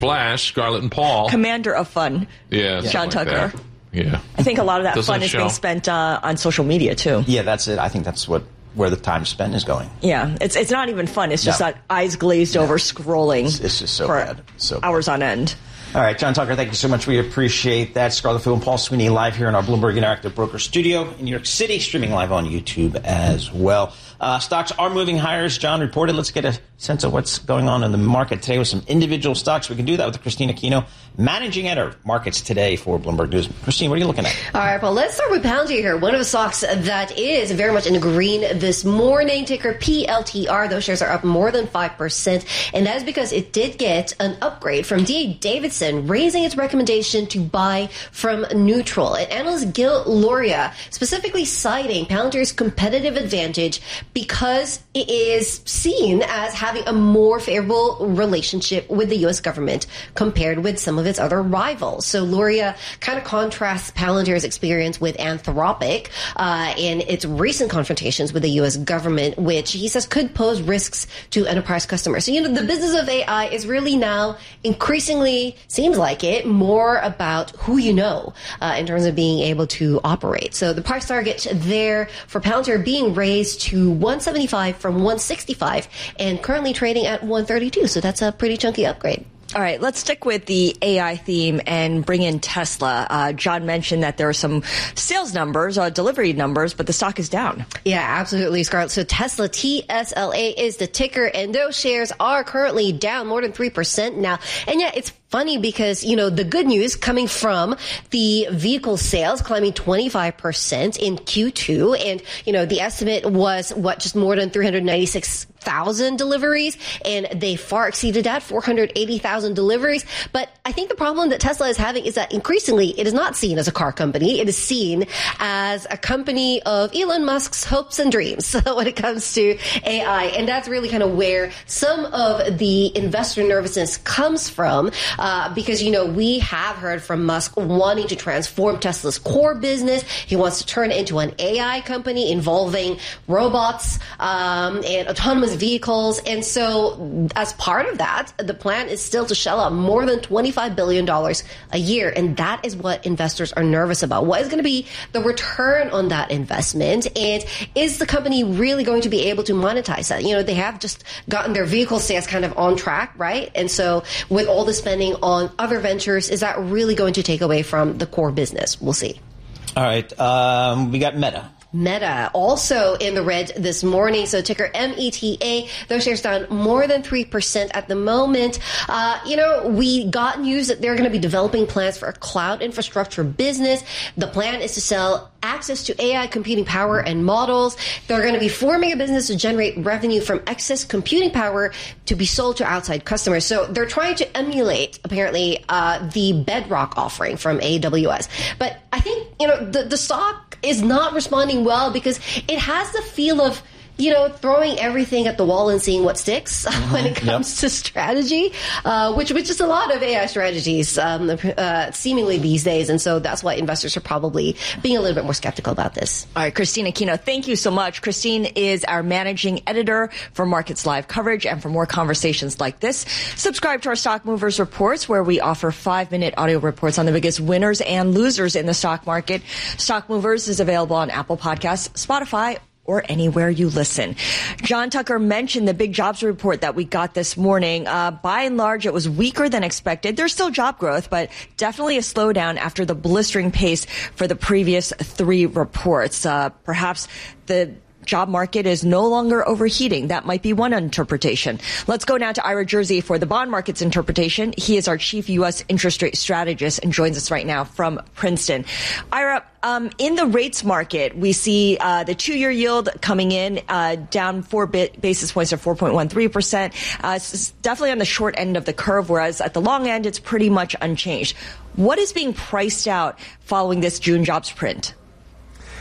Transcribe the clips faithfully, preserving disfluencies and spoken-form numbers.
Flash, Scarlett and Paul. Commander of fun. Yeah. John like Tucker. That. Yeah. I think a lot of that Doesn't fun is being spent uh, on social media, too. Yeah, that's it. I think that's what where the time spent is going. Yeah. It's it's not even fun. It's just No. that eyes glazed No. over scrolling. It's, it's just so for bad. So hours on end. All right, John Tucker, thank you so much. We appreciate that. Scarlett Fu and Paul Sweeney live here in our Bloomberg Interactive Broker studio in New York City, streaming live on YouTube as well. Uh, stocks are moving higher, as John reported. Let's get a sense of what's going on in the market today with some individual stocks. We can do that with Christine Aquino, managing editor markets today for Bloomberg News. Christine, what are you looking at? All right, well, let's start with Palantir here. One of the stocks that is very much in the green this morning, ticker P L T R. Those shares are up more than five percent, and that is because it did get an upgrade from D A Davidson, raising its recommendation to buy from neutral. And analyst Gil Luria specifically citing Palantir's competitive advantage because it is seen as having a more favorable relationship with the U S government compared with some of its other rivals. So Luria kind of contrasts Palantir's experience with Anthropic uh, in its recent confrontations with the U S government, which he says could pose risks to enterprise customers. So, you know, the business of A I is really now increasingly, seems like it, more about who you know uh, in terms of being able to operate. So the price target there for Palantir being raised to one seventy-five from one sixty-five and currently trading at one thirty-two. So that's a pretty chunky upgrade. All right, let's stick with the A I theme and bring in Tesla. Uh, John mentioned that there are some sales numbers, uh, delivery numbers, but the stock is down. Yeah, absolutely, Scarlett. So Tesla, T S L A is the ticker, and those shares are currently down more than three percent now. And yeah, it's funny because, you know, the good news coming from the vehicle sales climbing twenty-five percent in Q two. And, you know, the estimate was, what, just more than three hundred ninety-six thousand deliveries. And they far exceeded that, four hundred eighty thousand deliveries. But I think the problem that Tesla is having is that increasingly it is not seen as a car company. It is seen as a company of Elon Musk's hopes and dreams when it comes to A I. And that's really kind of where some of the investor nervousness comes from. Uh, because, you know, we have heard from Musk wanting to transform Tesla's core business. He wants to turn it into an A I company involving robots um, and autonomous vehicles. And so as part of that, the plan is still to shell out more than twenty-five billion dollars a year. And that is what investors are nervous about. What is going to be the return on that investment? And is the company really going to be able to monetize that? You know, they have just gotten their vehicle sales kind of on track, right? And so with all the spending on other ventures, is that really going to take away from the core business? We'll see. All right. Um, we got Meta. Meta also in the red this morning. So ticker M E T A, those shares down more than three percent at the moment. Uh, you know, we got news that they're going to be developing plans for a cloud infrastructure business. The plan is to sell access to A I computing power and models. They're going to be forming a business to generate revenue from excess computing power to be sold to outside customers. So they're trying to emulate, apparently, uh, the Bedrock offering from A W S. But I think, you know, the, the stock is not responding well because it has the feel of, you know, throwing everything at the wall and seeing what sticks mm-hmm. when it comes yep. to strategy, uh, which which is a lot of A I strategies um, uh, seemingly these days. And so that's why investors are probably being a little bit more skeptical about this. All right, Christine Aquino, thank you so much. Christine is our managing editor for Markets Live coverage. And for more conversations like this, subscribe to our Stock Movers Reports, where we offer five-minute audio reports on the biggest winners and losers in the stock market. Stock Movers is available on Apple Podcasts, Spotify, or anywhere you listen. John Tucker mentioned the big jobs report that we got this morning. Uh, by and large, it was weaker than expected. There's still job growth, but definitely a slowdown after the blistering pace for the previous three reports. Uh, perhaps the job market is no longer overheating. That might be one interpretation. Let's go now to Ira Jersey for the bond market's interpretation. He is our chief U S interest rate strategist and joins us right now from Princeton. Ira, um, in the rates market, we see uh, the two-year yield coming in uh, down four bit basis points to four point one three percent. Uh, it's definitely on the short end of the curve, whereas at the long end, it's pretty much unchanged. What is being priced out following this June jobs print?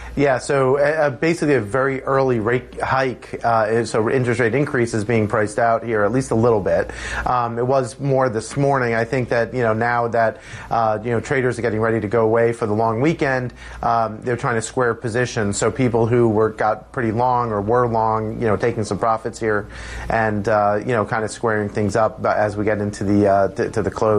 Yeah, so uh, basically a very early rate hike, uh, so interest rate increase is being priced out here, at least a little bit. Um, it was more this morning. I think that, you know, now that, uh, you know, traders are getting ready to go away for the long weekend, um, they're trying to square positions. So people who were got pretty long or were long, you know, taking some profits here and, uh, you know, kind of squaring things up as we get into the, uh, to, to the close.